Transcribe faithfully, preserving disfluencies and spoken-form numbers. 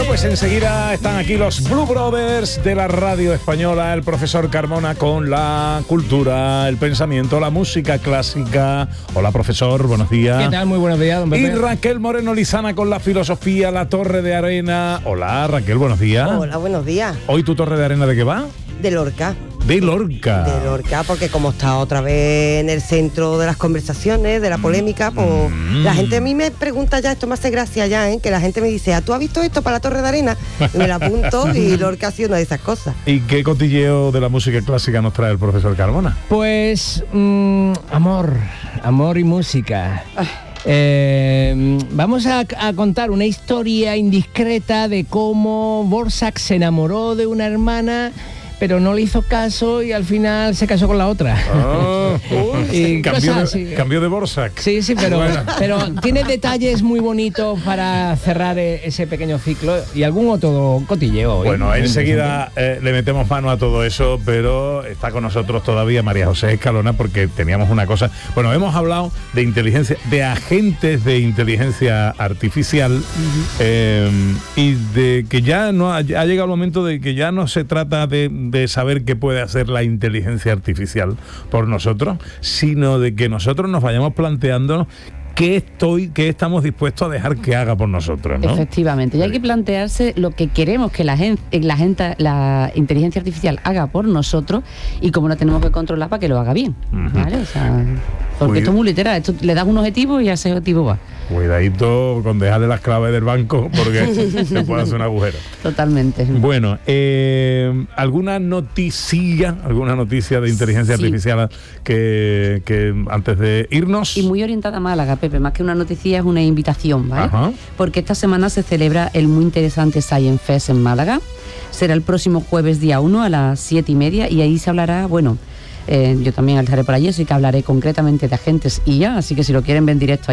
pues enseguida están aquí los Blue Brothers de la radio española, el profesor Carmona con la cultura, el pensamiento, la música clásica. Hola, profesor, buenos días. ¿Qué tal? Muy buenos días, don Pepe. Y Raquel Moreno Lizana con la filosofía, la Torre de Arena. Hola, Raquel, buenos días. Hola, buenos días. ¿Hoy tu Torre de Arena de qué va? De Lorca. De Lorca. De Lorca, porque como está otra vez en el centro de las conversaciones, de la polémica, pues mm. la gente a mí me pregunta ya, esto me hace gracia ya, ¿eh? Que la gente me dice, ¿tú has visto esto para la Torre de Arena? Y me la apunto y Lorca ha sido una de esas cosas. ¿Y qué cotilleo de la música clásica nos trae el profesor Carmona? Pues, mmm, amor, amor y música. Ay. Eh, vamos a, a contar una historia indiscreta de cómo Borsak se enamoró de una hermana, pero no le hizo caso y al final se casó con la otra. Oh, y cambió, de, cambió de Borsak. Sí, sí, pero, bueno. pero tiene detalles muy bonitos para cerrar ese pequeño ciclo y algún otro cotilleo. Bueno, ¿eh? enseguida eh, le metemos mano a todo eso, pero está con nosotros todavía María José Escalona porque teníamos una cosa. Bueno, hemos hablado de inteligencia, de agentes de inteligencia artificial uh-huh. eh, y de que ya no ha, ha llegado el momento de que ya no se trata de de saber qué puede hacer la inteligencia artificial por nosotros, sino de que nosotros nos vayamos planteando qué estoy, qué estamos dispuestos a dejar que haga por nosotros, ¿no? Efectivamente, y hay que plantearse lo que queremos que la gente, la gente, la inteligencia artificial haga por nosotros y cómo la tenemos que controlar para que lo haga bien, uh-huh. ¿vale? O sea, porque Cuid- esto es muy literal, esto le das un objetivo y a ese objetivo va. Cuidadito con dejarle las claves del banco porque se puede hacer un agujero. Totalmente. Bueno, eh, ¿alguna noticia, alguna noticia de inteligencia sí. artificial que, que antes de irnos? Y muy orientada a Málaga, Pepe, más que una noticia es una invitación, ¿vale? Ajá. Porque esta semana se celebra el muy interesante Science Fest en Málaga. Será el próximo jueves día uno a las siete y media y ahí se hablará, bueno, eh, yo también estaré por allí, así que hablaré concretamente de agentes I A, así que si lo quieren ver en directo